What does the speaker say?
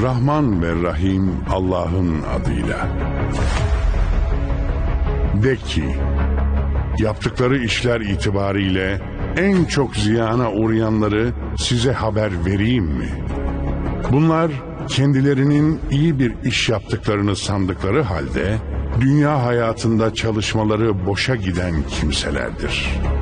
Rahman ve Rahim Allah'ın adıyla. De ki, yaptıkları işler itibariyle en çok ziyana uğrayanları size haber vereyim mi? Bunlar kendilerinin iyi bir iş yaptıklarını sandıkları halde dünya hayatında çalışmaları boşa giden kimselerdir.